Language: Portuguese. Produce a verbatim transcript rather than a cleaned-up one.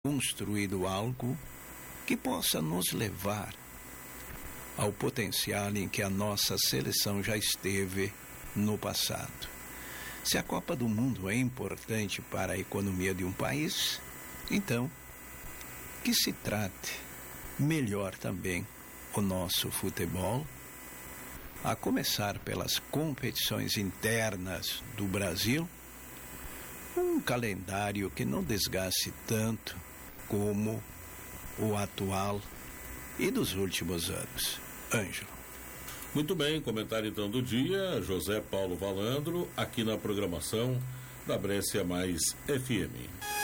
construído algo que possa nos levar ao potencial em que a nossa seleção já esteve no passado. Se a Copa do Mundo é importante para a economia de um país, então que se trate melhor também o nosso futebol, a começar pelas competições internas do Brasil, um calendário que não desgaste tanto como o atual e dos últimos anos. Ângelo. Muito bem, comentário então do dia, José Paulo Valandro, aqui na programação da Brescia Mais F M.